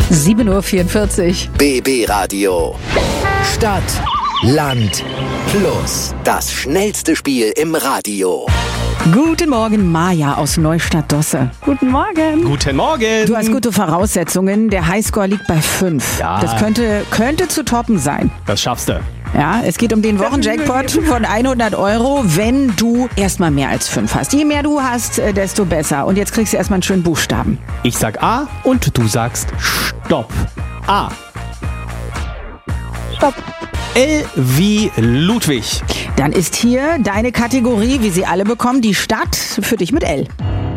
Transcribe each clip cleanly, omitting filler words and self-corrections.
7:44 Uhr. BB Radio. Stadt, Land, Plus. Das schnellste Spiel im Radio. Guten Morgen, Maja aus Neustadt-Dosse. Guten Morgen. Guten Morgen. Du hast gute Voraussetzungen. Der Highscore liegt bei 5. Ja. Das könnte zu toppen sein. Das schaffst du. Ja, es geht um den Wochenjackpot von 100 €, wenn du erstmal mehr als 5 hast. Je mehr du hast, desto besser. Und jetzt kriegst du erstmal einen schönen Buchstaben. Ich sag A und du sagst Stopp. A. Stopp. L wie Ludwig. Dann ist hier deine Kategorie, wie sie alle bekommen, die Stadt für dich mit L.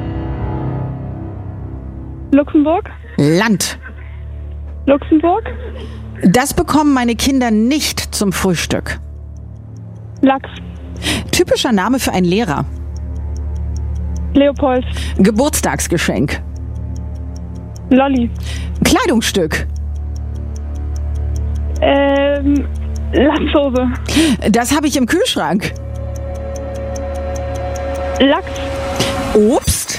Luxemburg. Land. Luxemburg. Das bekommen meine Kinder nicht zum Frühstück. Lachs. Typischer Name für einen Lehrer. Leopold. Geburtstagsgeschenk. Lolli. Kleidungsstück. Latzhose. Das habe ich im Kühlschrank. Lachs. Obst.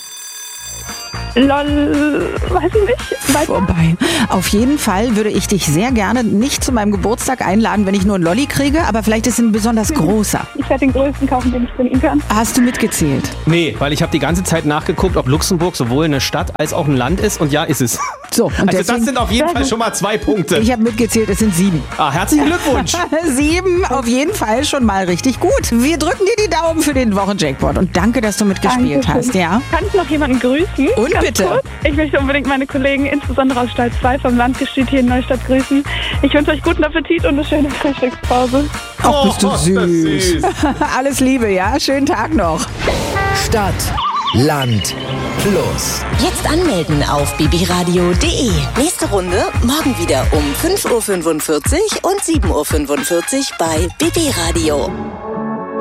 Lol. Weiß ich nicht. Weiter. Vorbei. Auf jeden Fall würde ich dich sehr gerne nicht zu meinem Geburtstag einladen, wenn ich nur einen Lolli kriege, aber vielleicht ist es ein besonders großer. Ich werde den größten kaufen, den ich finden kann. Hast du mitgezählt? Nee, weil ich habe die ganze Zeit nachgeguckt, ob Luxemburg sowohl eine Stadt als auch ein Land ist. Und ja, ist es. So, und Also deswegen, das sind auf jeden Fall schon mal 2 Punkte. ich habe mitgezählt, es sind 7. Herzlichen Glückwunsch. 7 auf jeden Fall schon mal richtig gut. Wir drücken dir die Daumen für den Wochenjackpot und danke, dass du mitgespielt Dankeschön. hast. Ja? Kann ich noch jemanden grüßen? Und Ganz bitte. Kurz? Ich möchte unbedingt meine Kollegen, insbesondere aus Stall 2 vom Landgestüt hier in Neustadt, grüßen. Ich wünsche euch guten Appetit und eine schöne Frühstückspause. Ach, bist du ist das süß. Alles Liebe, ja? Schönen Tag noch. Stadt, Land, Plus. Jetzt anmelden auf bbradio.de. Nächste Runde morgen wieder um 5:45 Uhr und 7:45 Uhr bei BB Radio.